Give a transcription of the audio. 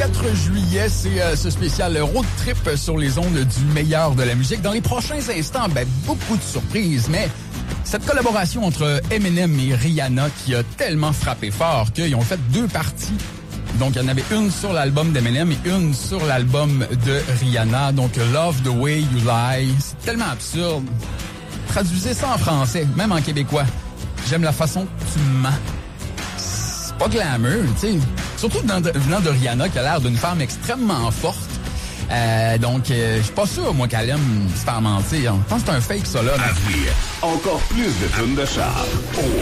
4 juillet, c'est ce spécial road trip sur les ondes du meilleur de la musique. Dans les prochains instants, beaucoup de surprises, mais cette collaboration entre Eminem et Rihanna qui a tellement frappé fort qu'ils ont fait 2 parties. Donc, il y en avait une sur l'album d'Eminem et une sur l'album de Rihanna. Donc, Love the Way You Lie. C'est tellement absurde. Traduisez ça en français, même en québécois. J'aime la façon que tu mens. C'est pas glamour, tu sais. Surtout venant de Rihanna, qui a l'air d'une femme extrêmement forte. Donc, je suis pas sûr, moi, qu'elle aime se faire mentir. Je pense que c'est un fake, ça, là. À venir, encore plus de tunes de Charles.